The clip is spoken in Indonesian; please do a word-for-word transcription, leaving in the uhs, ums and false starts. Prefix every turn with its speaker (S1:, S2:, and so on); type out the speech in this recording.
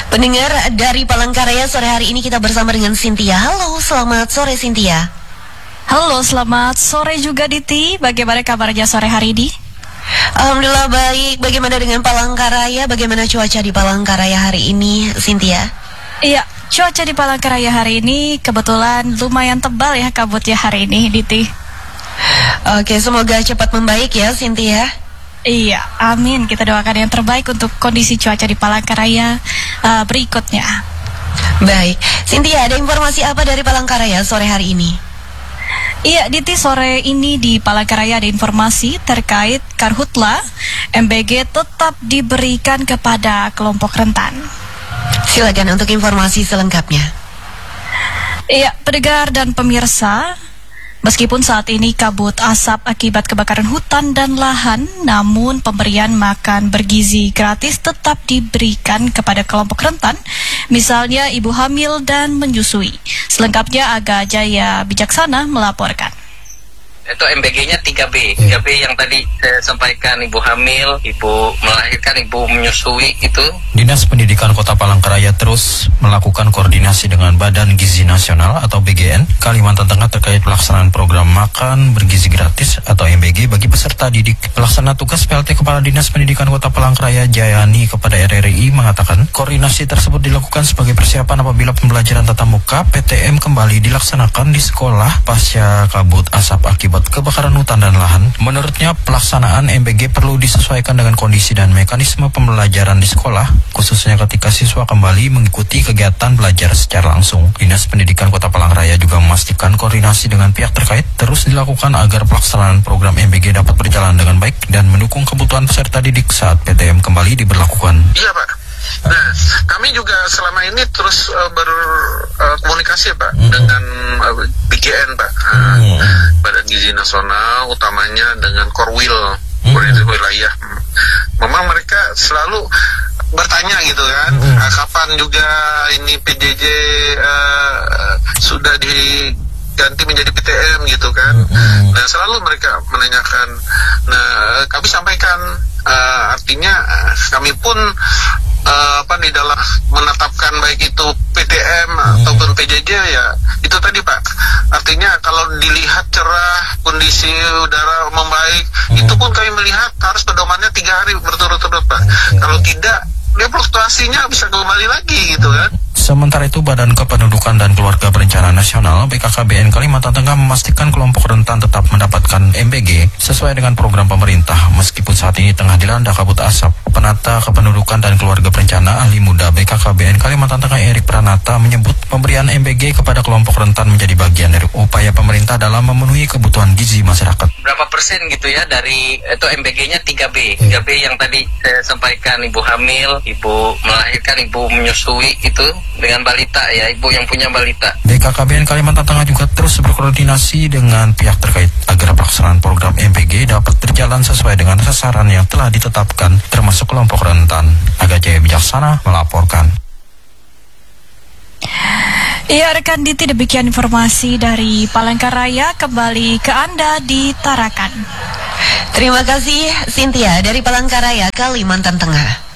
S1: Pendengar dari Palangkaraya, sore hari ini kita bersama dengan Cynthia. Halo, selamat sore Cynthia.
S2: Halo, selamat sore juga Diti. Bagaimana kabarnya sore hari ini?
S1: Alhamdulillah baik. Bagaimana dengan Palangkaraya? Bagaimana cuaca di Palangkaraya hari ini, Cynthia?
S2: Iya, cuaca di Palangkaraya hari ini kebetulan lumayan tebal ya kabutnya hari ini, Diti.
S1: Oke, semoga cepat membaik ya, Cynthia.
S2: Iya, amin. Kita doakan yang terbaik untuk kondisi cuaca di Palangkaraya uh, berikutnya.
S1: Baik, Cynthia, ada informasi apa dari Palangkaraya sore hari ini?
S2: Iya, Diti, sore ini di Palangkaraya ada informasi terkait Karhutla M B G tetap diberikan kepada kelompok rentan.
S1: Silakan untuk informasi selengkapnya.
S2: Iya, pendengar dan pemirsa, meskipun saat ini kabut asap akibat kebakaran hutan dan lahan, namun pemberian makan bergizi gratis tetap diberikan kepada kelompok rentan, misalnya ibu hamil dan menyusui. Selengkapnya Aga Jaya Bijaksana melaporkan.
S3: Itu M B G-nya tiga B. tiga B yang tadi saya sampaikan, ibu hamil, ibu melahirkan, ibu menyusui itu.
S4: Dinas Pendidikan Kota Palangkaraya terus melakukan koordinasi dengan Badan Gizi Nasional atau B G N Kalimantan Tengah terkait pelaksanaan program makan bergizi gratis atau M B G bagi peserta didik. Pelaksana tugas P L T Kepala Dinas Pendidikan Kota Palangkaraya Jayani kepada R R I mengatakan koordinasi tersebut dilakukan sebagai persiapan apabila pembelajaran tatap muka P T M kembali dilaksanakan di sekolah pasca kabut asap akibat kebakaran hutan dan lahan. Menurutnya pelaksanaan M B G perlu disesuaikan dengan kondisi dan mekanisme pembelajaran di sekolah, khususnya ketika siswa kembali mengikuti kegiatan belajar secara langsung. Dinas Pendidikan Kota Palangkaraya juga memastikan koordinasi dengan pihak terkait terus dilakukan agar pelaksanaan program M B G dapat berjalan dengan baik dan mendukung kebutuhan peserta didik saat P T M kembali diberlakukan.
S5: Iya Pak. Nah, kami juga selama ini terus uh, berkomunikasi uh, Pak mm-hmm. dengan uh, B G N Pak, uh, mm-hmm. Badan Gizi Nasional, utamanya dengan Korwil, mm-hmm. Korwil wilayah. Memang mereka selalu bertanya gitu kan, mm-hmm. uh, kapan juga ini P J J uh, sudah diganti menjadi P T M gitu kan. Mm-hmm. Nah, selalu mereka menanyakan. Nah, kami sampaikan uh, artinya uh, kami pun Uh, apa di dalam menetapkan baik itu P T M hmm. ataupun P J J ya itu tadi Pak, artinya kalau dilihat cerah kondisi udara membaik hmm. itu pun kami melihat harus pedomannya tiga hari berturut-turut Pak. Okay. Kalau tidak dia fluktuasinya bisa kembali lagi gitu kan.
S4: Sementara itu, Badan Kependudukan dan Keluarga Berencana Nasional B K K B N Kalimantan Tengah memastikan kelompok rentan tetap mendapatkan M B G sesuai dengan program pemerintah meskipun saat ini tengah dilanda kabut asap. Penata Kependudukan dan Keluarga Berencana Ahli Muda B K K B N Kalimantan Tengah Erik Pranata menyebut pemberian M B G kepada kelompok rentan menjadi bagian dari upaya pemerintah dalam memenuhi kebutuhan gizi masyarakat.
S3: Berapa persen gitu ya dari itu M B G-nya tiga B. tiga B yang tadi saya sampaikan, ibu hamil, ibu melahirkan, ibu menyusui itu dengan balita ya, ibu yang punya balita.
S4: B K K B N Kalimantan Tengah juga terus berkoordinasi dengan pihak terkait agar pelaksanaan program M B G dapat berjalan sesuai dengan sasaran yang telah ditetapkan termasuk kelompok rentan. Aga Jaya Bijaksana melaporkan.
S2: Iya rekan Diti, demikian informasi dari Palangkaraya. Kembali ke Anda di Tarakan.
S1: Terima kasih Cynthia dari Palangkaraya, Kalimantan Tengah.